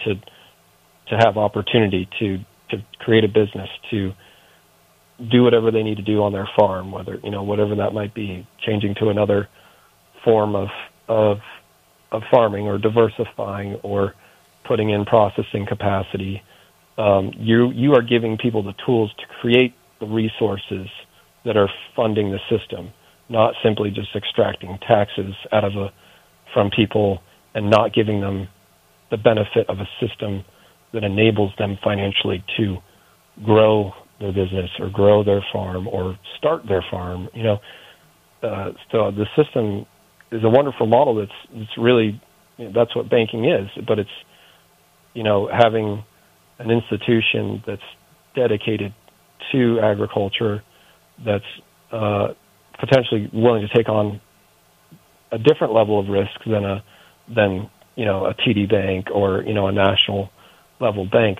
to have opportunity to create a business, to do whatever they need to do on their farm, whatever that might be, changing to another form of farming or diversifying or putting in processing capacity. You are giving people the tools to create the resources that are funding the system, not simply just extracting taxes from people and not giving them the benefit of a system that enables them financially to grow their business or grow their farm or start their farm. So the system is a wonderful model. It's really, that's what banking is, but it's, having an institution that's dedicated to agriculture, that's potentially willing to take on a different level of risk than a TD Bank or a national level bank.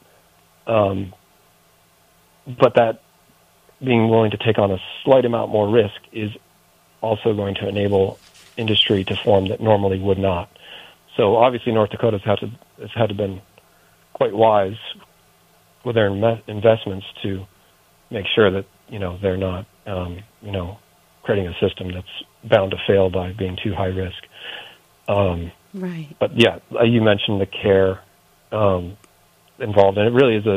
But that being willing to take on a slight amount more risk is also going to enable industry to form that normally would not. So obviously North Dakota's has had to been quite wise with their investments to make sure that they're not creating a system that's bound to fail by being too high risk. Right. But yeah, you mentioned the care involved, and it really is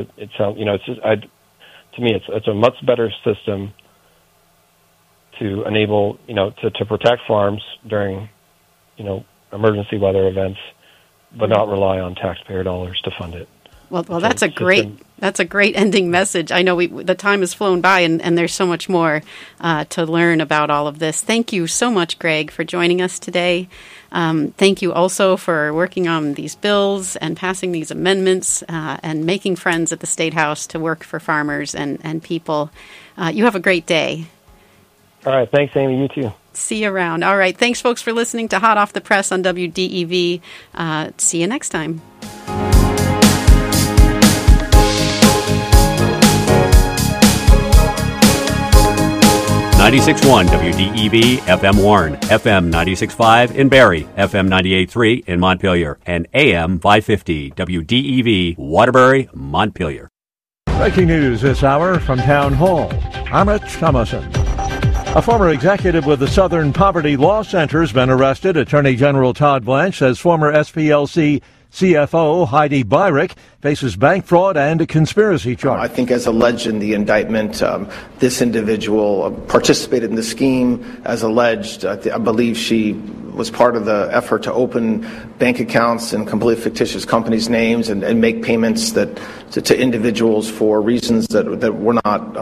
to me it's a much better system to enable to protect farms during emergency weather events, but not rely on taxpayer dollars to fund it. Well, that's a great ending message. I know the time has flown by, and there's so much more to learn about all of this. Thank you so much, Greg, for joining us today. Thank you also for working on these bills and passing these amendments and making friends at the State House to work for farmers and people. You have a great day. All right. Thanks, Amy. You too. See you around. All right. Thanks, folks, for listening to Hot Off the Press on WDEV. See you next time. .96.1 WDEV FM Warren, FM 96.5 in Barrie, FM 98.3 in Montpelier, and AM 550 WDEV Waterbury, Montpelier. Breaking news this hour from Town Hall. Amit Thomason. A former executive with the Southern Poverty Law Center has been arrested. Attorney General Todd Blanche says former SPLC CFO Heidi Beirich faces bank fraud and a conspiracy charge. I think as alleged in the indictment, this individual participated in the scheme as alleged. I believe she was part of the effort to open bank accounts in completely fictitious companies' names and make payments to individuals for reasons that were not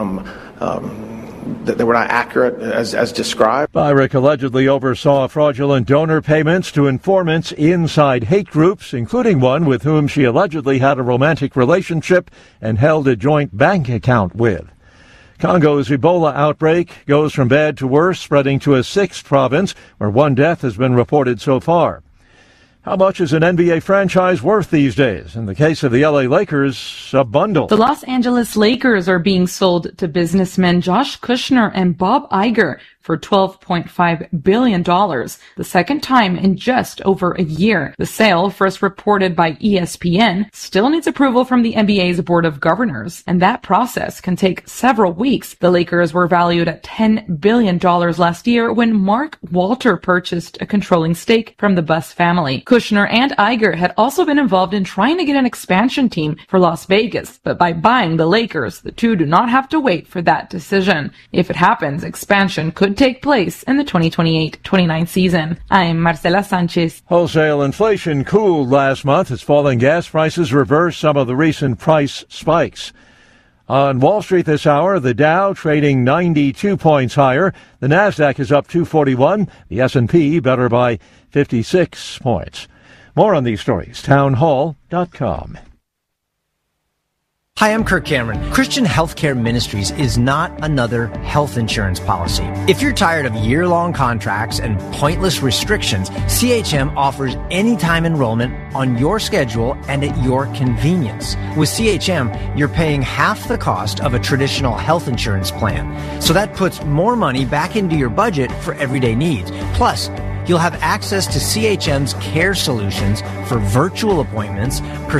that they were not accurate as described. Beirich allegedly oversaw fraudulent donor payments to informants inside hate groups, including one with whom she allegedly had a romantic relationship and held a joint bank account with. Congo's Ebola outbreak goes from bad to worse, spreading to a sixth province where one death has been reported so far. How much is an NBA franchise worth these days? In the case of the LA Lakers, a bundle. The Los Angeles Lakers are being sold to businessmen Josh Kushner and Bob Iger for $12.5 billion, the second time in just over a year. The sale, first reported by ESPN, still needs approval from the NBA's Board of Governors, and that process can take several weeks. The Lakers were valued at $10 billion last year when Mark Walter purchased a controlling stake from the Buss family. Kushner and Iger had also been involved in trying to get an expansion team for Las Vegas, but by buying the Lakers, the two do not have to wait for that decision. If it happens, expansion could take place in the 2028-29 season. I'm Marcela Sanchez. Wholesale inflation cooled last month as falling gas prices reversed some of the recent price spikes. On Wall Street this hour, the Dow trading 92 points higher. The Nasdaq is up 241. The S&P better by 56 points. More on these stories, townhall.com. Hi, I'm Kirk Cameron. Christian Healthcare Ministries is not another health insurance policy. If you're tired of year-long contracts and pointless restrictions, CHM offers anytime enrollment on your schedule and at your convenience. With CHM, you're paying half the cost of a traditional health insurance plan. So that puts more money back into your budget for everyday needs. Plus, You'll have access to CHM's care solutions for virtual appointments,